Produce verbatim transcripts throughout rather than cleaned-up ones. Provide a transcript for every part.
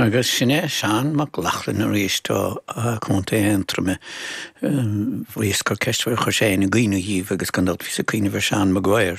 Agus sinné sean mac lachlan ar éistá chunta éantrame bhuioscar ceistúir chu sé na gcuoine díomh agus gandát bhí sa cuoine bhar sean Maguire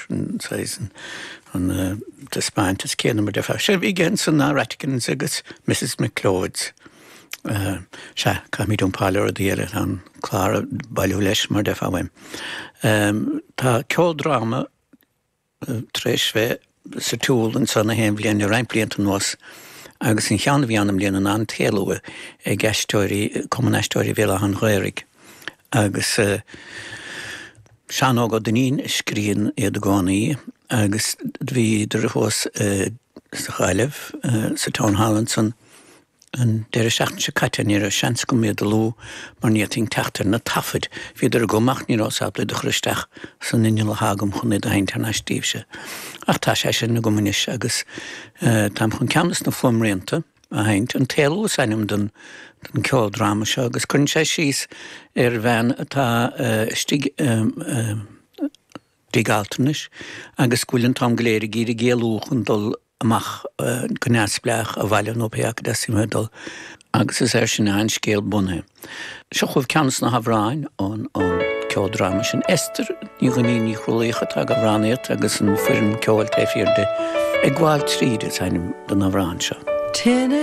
an de Spáint is céanna mar defa. sé bhí gin san ná Ratikins agus Missus McLeod. Se cha míid an páir a dhéile an chláir bailú leis mar defa bhaim. Tá ceoldrama tréis bheith sa túl an sanna héim bblion ar ein blianta nuas agus in cheanna bhí annam bliana an téalua ag geistóirí, cumanaisteoirí bhéile an ghairigh. Agus sean ágad daoine scríonn iad a gánaí agus bhí de rithós sa Chaillimh sa Town Hallanson an deir seachtain se caitean ar a seans go méad a lú mar níoting teachtar na tafid. Bhí ar go mach ní rásábla de christeach san inne le hágam chun é a haintear na stíobse. Ach tá sé sin na gomunis agus tam chun ceannas na fumréanta a haint an téalú sanim den den ceoldrama seo agus chun sé síos ar bhean atá stig dígaltanis agus gúilann tám gléir gír i géalúchan dul amach gnéasbleach a bhaile nó peach desimedal agus is ar sin an scéal bunne. Seo chuh ceannas na habhráin ón ón ceoldrama sin Esther ní ghuiní ní chrulécha tá go bhránéirt agus an fuirin ceol taifíirde ag gháil tríd is hainm don habhráin seo.